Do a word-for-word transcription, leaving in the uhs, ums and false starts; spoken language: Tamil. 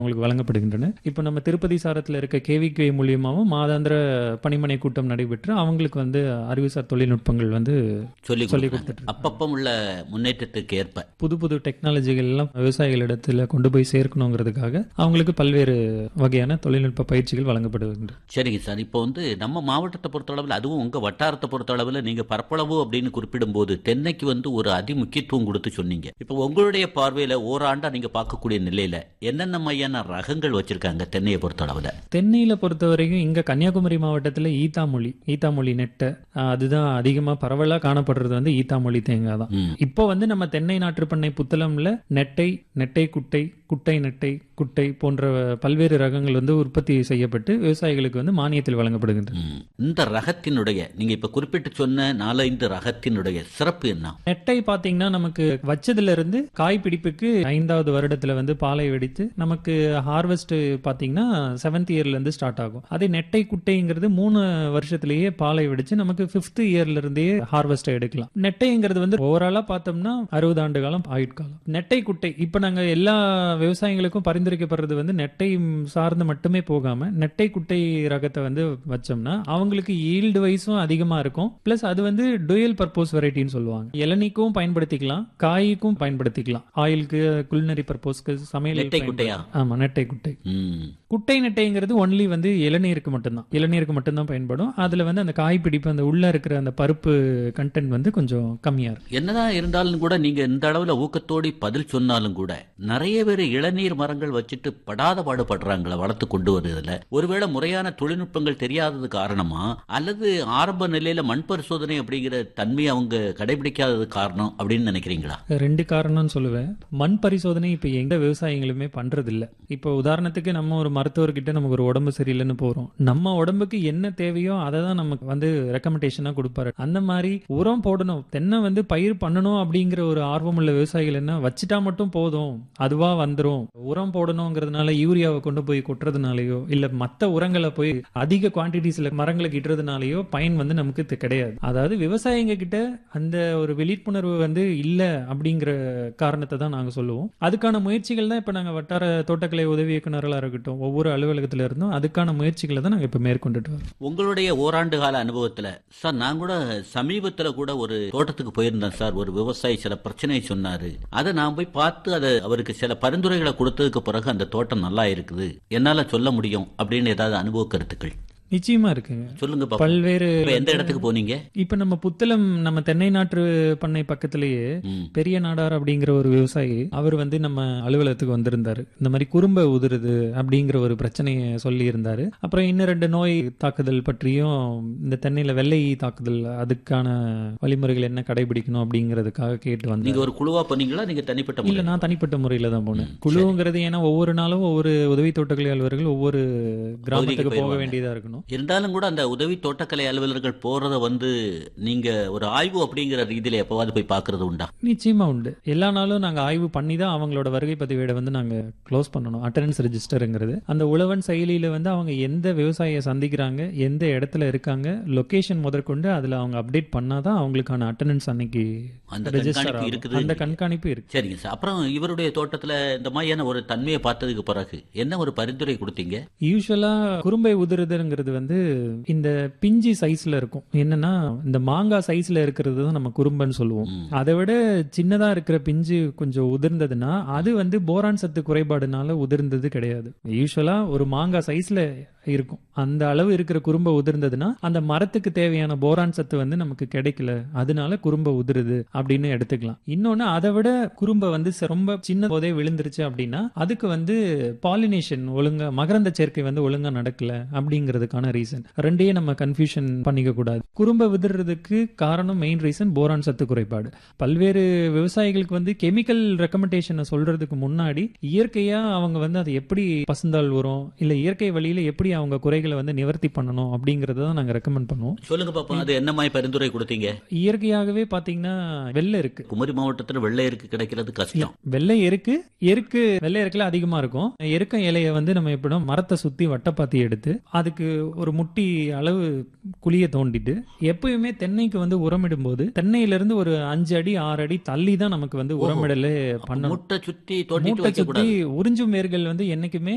உங்களுக்கு வழங்கப்படுகின்றன. இப்போ நம்ம திருப்பதி சாரத்தில் இருக்க கேவிகே மூலியமாவும் மாதாந்திர பணிமனை கூட்டம் நடைபெற்று அவங்களுக்கு வந்து அறிவுசார் தொழில்நுட்பங்கள் வந்து சொல்லி சொல்லி கொடுக்குறாங்க. கொடுத்துட்டு அப்பப்பம் உள்ள முன்னேற்றத்துக்கு ஏற்ப புது புது டெக்னாலஜிகள் எல்லாம் விவசாயிகளிடத்துல கொண்டு போய் சேர்க்கணுங்கிறதுக்காக அவங்களுக்கு பல்வேறு வகையான தொழில்நுட்ப பயிற்சிகள் வழங்கப்படுகின்றன. சரிங்க சார். இப்போ வந்து நம்ம மாவட்டத்தை பொறுத்தளவில், அதுவும் உங்க வட்டாரத்தை பொறுத்தளவில் நீங்க பரப்பளவு அப்படின்னு குறிப்பிடும் போது தென்னைக்கு வந்து ஒரு அதி முக்கியத்துவம் கொடுத்து சொன்னீங்க. இப்போ உங்களுடைய பார்வையில ஓராண்டா நீங்க பார்க்கக்கூடிய நிலையில என்னென்ன மையான ரகங்கள் வச்சிருக்காங்க தென்னையை பொறுத்தளவில்? தென்னையில பொறுத்த வரைக்கும் இங்க கன்னியாகுமரி மாவட்டத்துல ஈத்தாமொழி ஈத்தாமொழி நெட்டை ஆஹ் அதுதான் அதிகமா பரவலா காணப்படுறது வந்து ஈத்தாமொழி தேங்காய் தான். ம். இப்போ வந்து நம்ம தென்னை நாற்றுப்பண்ணை புத்தளம்ல நெட்டை நெட்டை குட்டை குட்டை நெட்டை குட்டை போன்ற பல்வேறு ரகங்கள் வந்து உற்பத்தி செய்யப்பட்டு விவசாயிகளுக்கு வந்து மானியத்தில் வழங்கப்படுகின்றன. ம். இந்த ரகத்தினுடைய நீங்க இப்ப குறிப்பிட்டு சொன்ன நாலஞ்சு ரகத்தினுடைய சிறப்பு என்ன? நெட்டை பாத்தீங்கன்னா நமக்கு வச்சதுல இருந்து காய் பிடிப்புக்கு ஐந்தாவது வருடத்துல வந்து பாலை வெடித்து நமக்கு ஹார்வெஸ்ட் பாத்தீங்கன்னா செவன்த் இயர்ல இருந்து ஸ்டார்ட் ஆகும். அதே நெட்டை குட்டைங்கிறது மூணு வருஷத்திலேயே பாலை வெடிச்சு நமக்கு பிப்த் இயர்ல இருந்தே ஹார்வெஸ்ட் எடுக்கலாம். நெட்டைங்கிறது வந்து ஓவராலா பார்த்தோம்னா அறுபது ஆண்டு காலம் ஆயுட்காலம். நெட்டை குட்டை இப்ப நாங்க எல்லா விவசாயிகளுக்கும் பரிந்துரைக்கப்படுறது வந்து நெட்டை சார்ந்து மட்டுமே போகாம நெட்டை குட்டை ரகத்தை வந்து வச்சோம்னா அவங்களுக்கு ஈல்டு வைஸும் அதிகமா இருக்கும். பிளஸ் அது வந்து டுயல் பர்போஸ் வெரைட்டின்னு சொல்லுவாங்க. இளநீக்கும் பயன்படுத்திக்கலாம், காய்க்கும் பயன்படுத்திக்கலாம், ஆயிலுக்கு குலினரி பர்போஸ்க்கு சமையல். நெட்டை குட்டையா? ஆமா, நெட்டை குட்டை. ம். குட்டை நெட்டைங்கிறது ஒன்லி வந்து இளநீருக்கு மட்டும்தான் இளநீருக்கு மட்டும்தான் பயன்படும். அதுல வந்து அந்த காய் பிடிப்பு அந்த உள்ள இருக்கிற அந்த பருப்பு கண்டென்ட் வந்து கொஞ்சம் கம்மியா இருக்கும். என்னதான் இருந்தாலும் கூட நீங்க இந்த அளவுல ஊக்கத்தோடி பதில் சொன்னாலும் கூட நிறைய பேர் இளநீர் மரங்கள் வச்சுட்டு படாத பாடுபடுறாங்களா வளர்த்து கொண்டு வருவதில்ல. ஒருவேளை முறையான தொழில்நுட்பங்கள் தெரியாதது காரணமா, அல்லது ஆரம்ப நிலையில மண் பரிசோதனை அப்படிங்கிற தன்மையை அவங்க கடைபிடிக்காதது காரணம் அப்படின்னு நினைக்கிறீங்களா? ரெண்டு காரணம்னு சொல்லுவேன். மண் பரிசோதனை இப்ப எந்த விவசாயிகளுமே பண்றது இல்ல. இப்போ உதாரணத்துக்கு நம்ம ஒரு மருத்துவர்கிட்ட நமக்கு ஒரு உடம்பு சரியில்லைன்னு போறோம், நம்ம உடம்புக்கு என்ன தேவையோ அதை தான் நமக்கு வந்து ரெக்கமெண்டேஷனா கொடுப்பாரு. அந்த மாதிரி உரம் போடணும், தென்னை வந்து பயிர் பண்ணணும் அப்படிங்கிற ஒரு ஆர்வம் உள்ள விவசாயிகள் என்ன வச்சுட்டா மட்டும் போதும் அதுவா வந்துரும், உரம் போடணுங்கிறதுனால யூரியாவை கொண்டு போய் கொட்டுறதுனாலயோ இல்ல மத்த உரங்களை போய் அதிக குவான்டிட்டிஸ்ல மரங்களுக்கு இடுறதுனாலயோ பயன் வந்து நமக்கு தெ- கிடையாது. அதாவது விவசாயிங்க கிட்ட அந்த ஒரு விழிப்புணர்வு வந்து இல்ல அப்படிங்கிற காரணத்தை தான் நாங்க சொல்லுவோம். அதுக்கான முயற்சிகள் தான் இப்ப நாங்க வட்டார தோட்டக்கலை உதவி இயக்குநர்களா இருக்கட்டும் ஒவ்வொரு அலுவலகத்துல இருந்தும் அதுக்கான முயற்சிகளை தான் நாங்க இப்ப மேற்கொண்டுட்டு வரோம். உங்களுடைய ஓராண்டு கால அனுபவத்துல சார், நான் கூட சமீபத்துல கூட ஒரு தோட்டத்துக்கு போயிருந்தேன் சார். ஒரு விவசாயி சில பிரச்சனையை சொன்னாரு. அதை நான் போய் பார்த்து அதை அவருக்கு சில பரிந்துரைகளை கொடுத்ததுக்கு பிறகு அந்த தோட்டம் நல்லா இருக்குது, என்னால சொல்ல முடியும் அப்படின்னு ஏதாவது அனுபவ கருத்துக்கள் நிச்சயமா இருக்குங்க. சொல்லுங்க பாப்போம். பல்வேறு இப்ப எந்த இடத்துக்கு போனீங்க? இப்ப நம்ம புத்தளம் நம்ம தென்னை நாற்று பண்ணை பக்கத்திலேயே ம். பெரிய நாடார் அப்படிங்கிற ஒரு விவசாயி அவர் வந்து நம்ம அலுவலகத்துக்கு வந்திருந்தாரு. இந்த மாதிரி குறும்பை உதிருது அப்படிங்கிற ஒரு பிரச்சனையை சொல்லி இருந்தாரு. அப்புறம் இன்னும் ரெண்டு நோய் தாக்குதல் பற்றியும் இந்த தென்னையில வெள்ளை ஈ தாக்குதல் அதுக்கான வழிமுறைகள் என்ன கடைபிடிக்கணும் அப்படிங்கிறதுக்காக கேட்டு நீங்க வந்தாரு. ஒரு குழுவா போனீங்களா, நீங்க தனிப்பட்ட இல்ல, முறையில? நான் தனிப்பட்ட முறையில தான் போனேன். ம், குழுங்கிறது ஏன்னா ஒவ்வொரு நாளும் ஒவ்வொரு உதவி தோட்டக்கலை அலுவலர்கள் ஒவ்வொரு கிராமத்துக்கு போக போயிருவாங்க. வேண்டியதா இருக்கணும். இருந்தாலும் கூட அந்த உதவி தோட்டக்கலை அலுவலர்கள் போறத வந்து நீங்க ஒரு ஆய்வு அப்படிங்கிற ரீதியில எப்பவாவது போய் பாக்குறது உண்டா? நிச்சயமா உண்டு. எல்லா நாளும் நாங்க ஆய்வு பண்ணி தான் அவங்களோட வருகை பதிவேடை வந்து நாங்க க்ளோஸ் பண்ணணும். அட்டெண்டன்ஸ் ரெஜிஸ்டர்ங்கிறது அந்த உழவன் செயலியில வந்து அவங்க எந்த விவசாயியை சந்திக்கிறாங்க, எந்த இடத்துல இருக்காங்க, லொகேஷன் முதற்கொண்டு அதுல அவங்க அப்டேட் பண்ணாதான் அவங்களுக்கான அட்டெண்டன்ஸ் அன்னைக்கு அந்த ரெஜிஸ்டர் கண்காணிப்பு ஆகும். இருக்குது. அந்த கண்காணிப்பு இருக்கு. சரிங்க சார். அப்புறம் இவருடைய தோட்டத்துல இந்த மாதிரியான ஒரு தன்மையை பார்த்ததுக்கு பிறகு என்ன ஒரு பரிந்துரை கொடுத்தீங்க? யூஸ்வலா குறும்பை உதிருதுங்கிறது வந்து இந்த பிஞ்சி சைஸ்ல இருக்கும். என்னன்னா இந்த மாங்காய் சைஸ்ல இருக்கிறது தான் நம்ம குறும்பைன்னு சொல்லுவோம். ம். அதை விட சின்னதா இருக்கிற பிஞ்சு கொஞ்சம் உதிர்ந்ததுன்னா அது வந்து போரான் சத்து குறைபாடுனால உதிர்ந்தது கிடையாது. யூஸ்வலா ஒரு மாங்காய் சைஸ்ல இருக்கும். அந்த அளவு இருக்கிற குறும்பை உதிர்ந்ததுன்னா அந்த மரத்துக்கு தேவையான போரான் சத்து வந்து நமக்கு கிடைக்கல, அதனால குறும்பை உதிருது அப்படின்னு எடுத்துக்கலாம். இன்னொன்னு அதை விட குறும்பை வந்து ச- ரொம்ப சின்ன போதே விழுந்துருச்சு அப்படின்னா அதுக்கு வந்து பாலினேஷன் ஒழுங்கா மகரந்த சேர்க்கை வந்து ஒழுங்கா நடக்கல அப்படிங்கிறதுக்கான ரீசன். ரெண்டையே நம்ம கன்ஃபியூஷன் பண்ணிக்க கூடாது. குறும்பை விதுறதுக்கு காரணம் மெயின் ரீசன் போரான் சத்து குறைபாடு. பல்வேறு விவசாயிகளுக்கு வந்து கெமிக்கல் ரெக்கமெண்டேஷனை சொல்றதுக்கு முன்னாடி இயற்கையா அவங்க வந்து அதை எப்படி பசுந்தாள் உரம் இல்ல இயற்கை வழியில எப்படி அவங்க குறைகளை வந்து நிவர்த்தி பண்ணணும் அப்படிங்கறத தான் நாங்க ரெக்கமெண்ட் பண்ணுவோம். சொல்லுங்க பாப்போம், அது என்ன மாதிரி பரிந்துரை கொடுத்தீங்க? இயற்கையாகவே பாத்தீங்கன்னா வெள்ளை இருக்கு. குமரி மாவட்டத்துல வெள்ளை இருக்கு கிடைக்கிறது கஷ்டம். வெள்ளை எருக்கு எருக்கு வெள்ளை எருக்குல அதிகமா இருக்கும். எருக்க இலைய வந்து நம்ம எப்படி மரத்தை சுத்தி வட்டப்பாத்தி எடுத்து அதுக்கு ஒரு முட்டி அளவு குழிய தோண்டிட்டு எப்பயுமே தென்னைக்கு வந்து உரமிடும் போது தென்னையில இருந்து ஒரு அஞ்சு அடி ஆறு அடி தள்ளி தான் நமக்கு வந்து உரமிடலே பண்ணணும். முட்டை சுத்தி தோண்டிட்டு மூட்டை வைக்க சுத்தி கூடாது. உறிஞ்சும் வேர்கள் வந்து என்னைக்குமே